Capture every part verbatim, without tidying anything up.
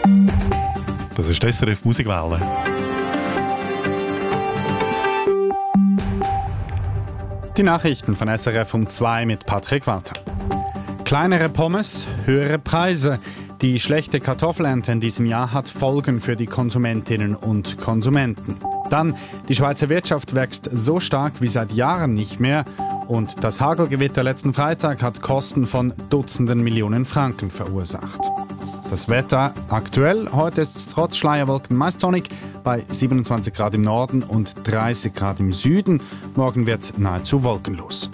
Das ist S R F Musikwelle. Die Nachrichten von S R F um zwei mit Patrick Walter. Kleinere Pommes, höhere Preise. Die schlechte Kartoffelernte in diesem Jahr hat Folgen für die Konsumentinnen und Konsumenten. Dann, die Schweizer Wirtschaft wächst so stark wie seit Jahren nicht mehr. Und das Hagelgewitter letzten Freitag hat Kosten von Dutzenden Millionen Franken verursacht. Das Wetter aktuell, heute ist es trotz Schleierwolken meist sonnig bei siebenundzwanzig Grad im Norden und dreißig Grad im Süden. Morgen wird es nahezu wolkenlos.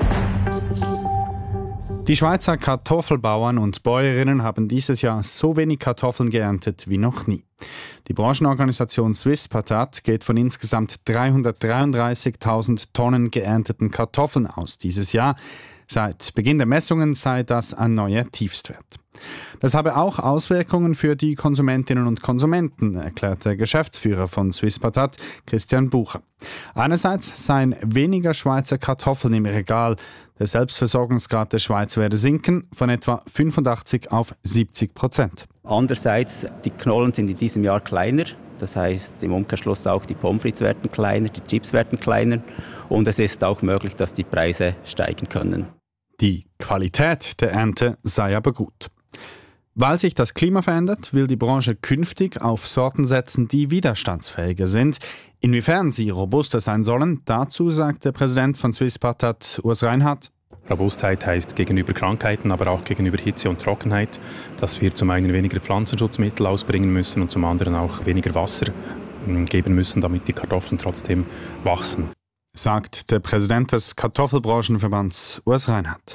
Die Schweizer Kartoffelbauern und Bäuerinnen haben dieses Jahr so wenig Kartoffeln geerntet wie noch nie. Die Branchenorganisation Swiss Patat geht von insgesamt dreihundertdreiunddreißigtausend Tonnen geernteten Kartoffeln aus dieses Jahr. Seit Beginn der Messungen sei das ein neuer Tiefstwert. Das habe auch Auswirkungen für die Konsumentinnen und Konsumenten, erklärt der Geschäftsführer von Swiss Patat, Christian Bucher. Einerseits seien weniger Schweizer Kartoffeln im Regal. Der Selbstversorgungsgrad der Schweiz werde sinken von etwa fünfundachtzig auf siebzig Prozent. Andererseits, die Knollen sind in diesem Jahr kleiner. Das heißt im Umkehrschluss auch die Pommes frites werden kleiner, die Chips werden kleiner. Und es ist auch möglich, dass die Preise steigen können. Die Qualität der Ernte sei aber gut. Weil sich das Klima verändert, will die Branche künftig auf Sorten setzen, die widerstandsfähiger sind. Inwiefern sie robuster sein sollen, dazu sagt der Präsident von Swiss Patat, Urs Reinhardt. Robustheit heißt gegenüber Krankheiten, aber auch gegenüber Hitze und Trockenheit, dass wir zum einen weniger Pflanzenschutzmittel ausbringen müssen und zum anderen auch weniger Wasser geben müssen, damit die Kartoffeln trotzdem wachsen. Sagt der Präsident des Kartoffelbranchenverbands Urs Reinhardt.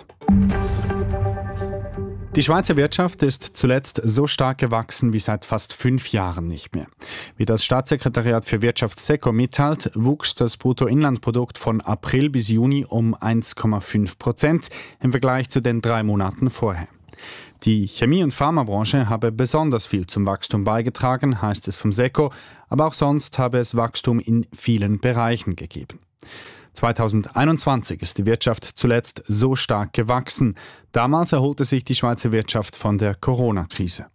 Die Schweizer Wirtschaft ist zuletzt so stark gewachsen wie seit fast fünf Jahren nicht mehr. Wie das Staatssekretariat für Wirtschaft SECO mitteilt, wuchs das Bruttoinlandprodukt von April bis Juni um eins Komma fünf Prozent im Vergleich zu den drei Monaten vorher. Die Chemie- und Pharmabranche habe besonders viel zum Wachstum beigetragen, heißt es vom SECO, aber auch sonst habe es Wachstum in vielen Bereichen gegeben. zweitausendeinundzwanzig ist die Wirtschaft zuletzt so stark gewachsen. Damals erholte sich die Schweizer Wirtschaft von der Corona-Krise.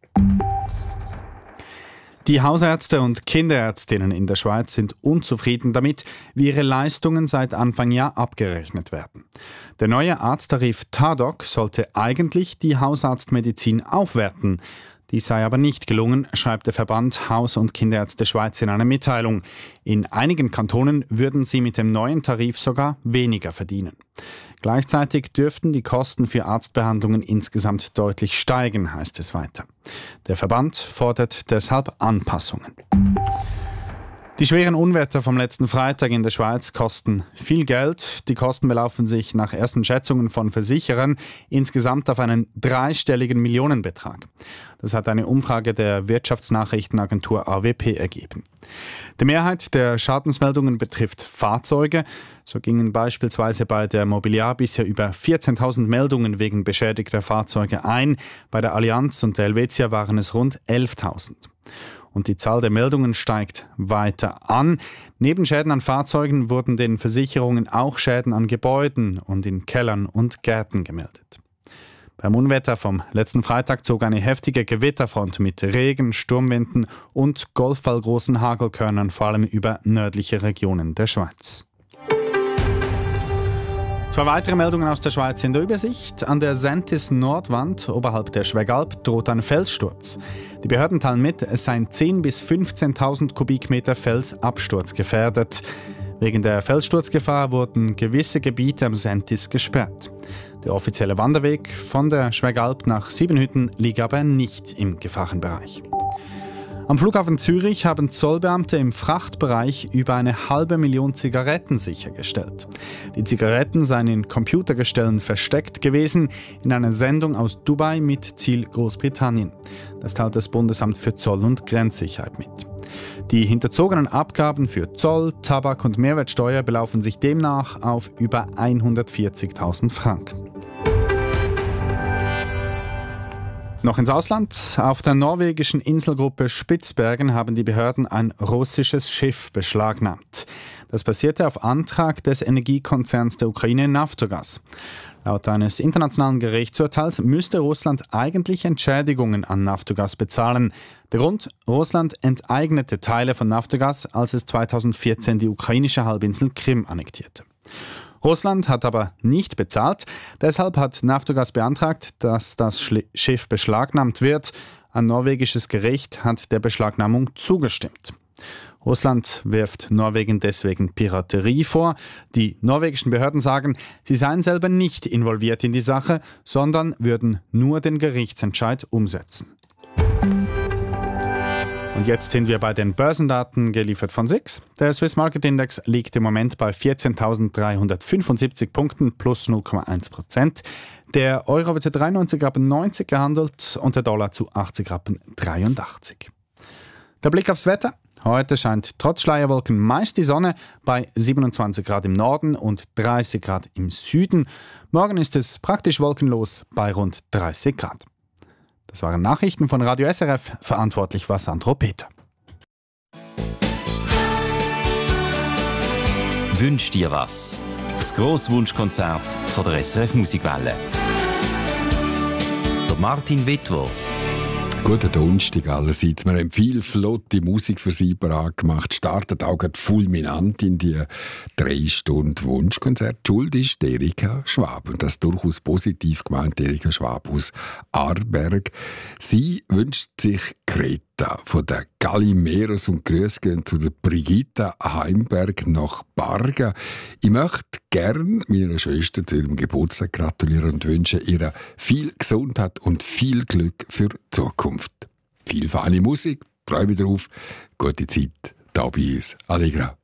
Die Hausärzte und Kinderärztinnen in der Schweiz sind unzufrieden damit, wie ihre Leistungen seit Anfang Jahr abgerechnet werden. Der neue Arzttarif Tadok sollte eigentlich die Hausarztmedizin aufwerten. Dies sei aber nicht gelungen, schreibt der Verband Haus- und Kinderärzte Schweiz in einer Mitteilung. In einigen Kantonen würden sie mit dem neuen Tarif sogar weniger verdienen. Gleichzeitig dürften die Kosten für Arztbehandlungen insgesamt deutlich steigen, heißt es weiter. Der Verband fordert deshalb Anpassungen. Die schweren Unwetter vom letzten Freitag in der Schweiz kosten viel Geld. Die Kosten belaufen sich nach ersten Schätzungen von Versicherern insgesamt auf einen dreistelligen Millionenbetrag. Das hat eine Umfrage der Wirtschaftsnachrichtenagentur A W P ergeben. Die Mehrheit der Schadensmeldungen betrifft Fahrzeuge. So gingen beispielsweise bei der Mobiliar bisher über vierzehntausend Meldungen wegen beschädigter Fahrzeuge ein. Bei der Allianz und der Helvetia waren es rund elftausend. Und die Zahl der Meldungen steigt weiter an. Neben Schäden an Fahrzeugen wurden den Versicherungen auch Schäden an Gebäuden und in Kellern und Gärten gemeldet. Beim Unwetter vom letzten Freitag zog eine heftige Gewitterfront mit Regen, Sturmwinden und golfballgroßen Hagelkörnern vor allem über nördliche Regionen der Schweiz. Zwei weitere Meldungen aus der Schweiz in der Übersicht. An der Sentis-Nordwand oberhalb der Schwegalp droht ein Felssturz. Die Behörden teilen mit, es seien zehntausend bis fünfzehntausend Kubikmeter Fels absturzgefährdet. Wegen der Felssturzgefahr wurden gewisse Gebiete am Sentis gesperrt. Der offizielle Wanderweg von der Schwegalp nach Siebenhütten liegt aber nicht im Gefahrenbereich. Am Flughafen Zürich haben Zollbeamte im Frachtbereich über eine halbe Million Zigaretten sichergestellt. Die Zigaretten seien in Computergestellen versteckt gewesen, in einer Sendung aus Dubai mit Ziel Großbritannien. Das teilt das Bundesamt für Zoll- und Grenzsicherheit mit. Die hinterzogenen Abgaben für Zoll, Tabak und Mehrwertsteuer belaufen sich demnach auf über hundertvierzigtausend Franken. Noch ins Ausland. Auf der norwegischen Inselgruppe Spitzbergen haben die Behörden ein russisches Schiff beschlagnahmt. Das passierte auf Antrag des Energiekonzerns der Ukraine Naftogaz. Laut eines internationalen Gerichtsurteils müsste Russland eigentlich Entschädigungen an Naftogaz bezahlen. Der Grund? Russland enteignete Teile von Naftogaz, als es zweitausendvierzehn die ukrainische Halbinsel Krim annektierte. Russland hat aber nicht bezahlt. Deshalb hat Naftogaz beantragt, dass das Schiff beschlagnahmt wird. Ein norwegisches Gericht hat der Beschlagnahmung zugestimmt. Russland wirft Norwegen deswegen Piraterie vor. Die norwegischen Behörden sagen, sie seien selber nicht involviert in die Sache, sondern würden nur den Gerichtsentscheid umsetzen. Und jetzt sind wir bei den Börsendaten, geliefert von S I X. Der Swiss Market Index liegt im Moment bei vierzehntausenddreihundertfünfundsiebzig Punkten plus null Komma eins Prozent. Der Euro wird zu dreiundneunzig Rappen neunzig gehandelt und der Dollar zu achtzig Rappen dreiundachtzig. Der Blick aufs Wetter. Heute scheint trotz Schleierwolken meist die Sonne bei siebenundzwanzig Grad im Norden und dreißig Grad im Süden. Morgen ist es praktisch wolkenlos bei rund dreißig Grad. Das waren Nachrichten von Radio S R F, verantwortlich war Sandro Peter. Wünsch dir was? Das Grosswunschkonzert von der S R F Musikwelle. Der Martin Wittwer. Guten Donnerstag allerseits. Wir haben viel flotte Musik für Sie parat gemacht. Startet auch fulminant in die drei Stunden Wunschkonzert. Die Schuld ist Erika Schwab. Und das durchaus positiv gemeint, Erika Schwab aus Aarberg. Sie wünscht sich Greta von der Gallimeros und Grüße gehen zu der Brigitta Heimberg nach Barga. Ich möchte gern meiner Schwester zu ihrem Geburtstag gratulieren und wünsche ihr viel Gesundheit und viel Glück für die Zukunft. Viel feine Musik, freue mich drauf. Gute Zeit da bei uns. Allegra.